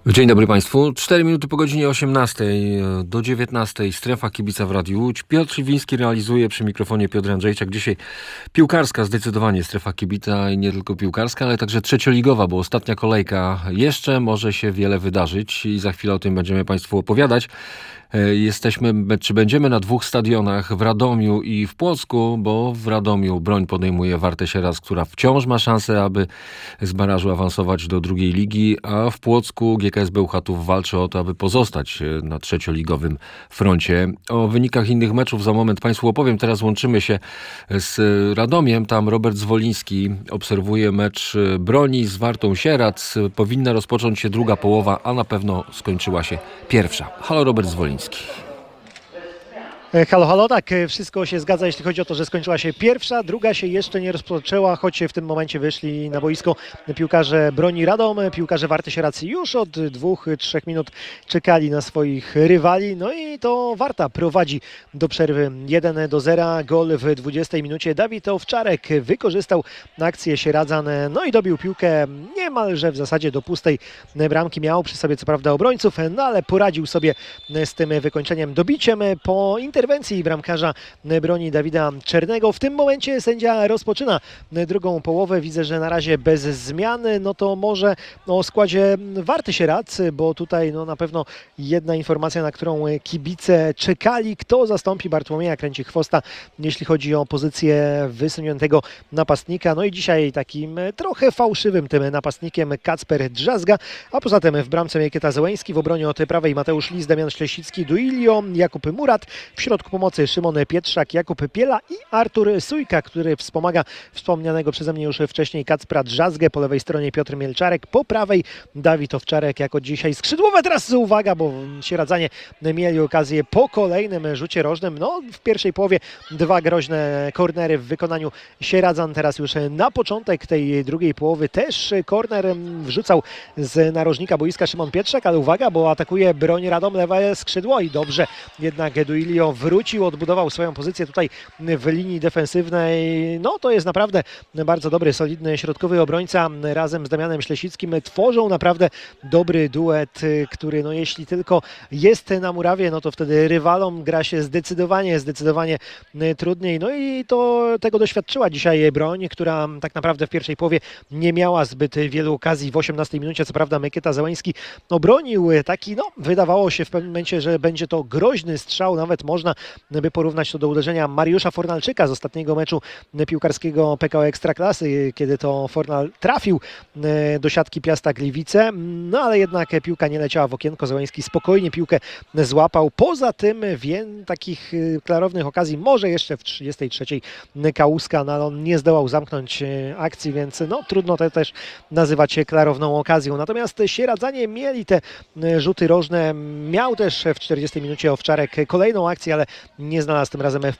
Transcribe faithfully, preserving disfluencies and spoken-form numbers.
Dzień dobry Państwu. cztery minuty po godzinie osiemnastej do dziewiętnastej. Strefa Kibica w Radiu Łódź. Piotr Siwiński realizuje, przy mikrofonie Piotr Andrzejczak. Dzisiaj piłkarska zdecydowanie Strefa Kibica i nie tylko piłkarska, ale także trzecioligowa, bo ostatnia kolejka. Jeszcze może się wiele wydarzyć i za chwilę o tym będziemy Państwu opowiadać. Jesteśmy, czy będziemy na dwóch stadionach, w Radomiu i w Płocku, bo w Radomiu Broń podejmuje Wartę Sieradz, która wciąż ma szansę, aby z barażu awansować do drugiej ligi, a w Płocku G K S Bełchatów walczy o to, aby pozostać na trzecioligowym froncie. O wynikach innych meczów za moment Państwu opowiem. Teraz łączymy się z Radomiem. Tam Robert Zwoliński obserwuje mecz Broni z Wartą Sieradz. Powinna rozpocząć się druga połowa, a na pewno skończyła się pierwsza. Halo, Robert Zwoliński. Halo, halo, tak, wszystko się zgadza, jeśli chodzi o to, że skończyła się pierwsza, druga się jeszcze nie rozpoczęła, choć w tym momencie wyszli na boisko piłkarze Broni Radom, piłkarze Warty Sieradz już od dwóch, trzech minut czekali na swoich rywali, no i to Warta prowadzi do przerwy jeden do zera, gol w dwudziestej minucie. Dawid Owczarek wykorzystał akcję Sieradzan, no i dobił piłkę niemalże w zasadzie do pustej bramki, miał przy sobie co prawda obrońców, no ale poradził sobie z tym wykończeniem, dobiciem po interwencji bramkarza Broni Dawida Czernego. W tym momencie sędzia rozpoczyna drugą połowę. Widzę, że na razie bez zmiany. No to może o składzie Warty Sieradz, bo tutaj no na pewno jedna informacja, na którą kibice czekali. Kto zastąpi Bartłomieja Kręci-Chwosta, jeśli chodzi o pozycję wysuniętego napastnika. No i dzisiaj takim trochę fałszywym tym napastnikiem Kacper Drzazga, a poza tym w bramce Miekieta Zełeński, w obronie od prawej Mateusz Lis, Damian Ślesicki, Duilio, Jakub Murat, w środku pomocy Szymon Pietrzak, Jakub Piela i Artur Sujka, który wspomaga wspomnianego przeze mnie już wcześniej Kacpra Drzazgę. Po lewej stronie Piotr Mielczarek, po prawej Dawid Owczarek jako dzisiaj skrzydłowe. Teraz uwaga, bo Sieradzanie mieli okazję po kolejnym rzucie rożnym. No w pierwszej połowie dwa groźne kornery w wykonaniu Sieradzan. Teraz już na początek tej drugiej połowy też korner wrzucał z narożnika boiska Szymon Pietrzak, ale uwaga, bo atakuje Broń Radom lewe skrzydło i dobrze jednak Duilio wrócił, odbudował swoją pozycję tutaj w linii defensywnej. No to jest naprawdę bardzo dobry, solidny środkowy obrońca razem z Damianem Ślesickim. Tworzą naprawdę dobry duet, który no jeśli tylko jest na murawie, no to wtedy rywalom gra się zdecydowanie, zdecydowanie trudniej. No i to tego doświadczyła dzisiaj Broń, która tak naprawdę w pierwszej połowie nie miała zbyt wielu okazji. W osiemnastej minucie co prawda Miekieta Zełański obronił taki, no wydawało się w pewnym momencie, że będzie to groźny strzał, nawet można by porównać to do uderzenia Mariusza Fornalczyka z ostatniego meczu piłkarskiego P K O Ekstraklasy, kiedy to Fornal trafił do siatki Piasta Gliwice, no ale jednak piłka nie leciała w okienko, Zełański spokojnie piłkę złapał. Poza tym wie, takich klarownych okazji może jeszcze w trzydziestej trzeciej Kałuska, no ale on nie zdołał zamknąć akcji, więc no trudno to też nazywać klarowną okazją. Natomiast Sieradzanie mieli te rzuty rożne, miał też w czterdziestej minucie Owczarek kolejną akcję, ale nie znalazł tym razem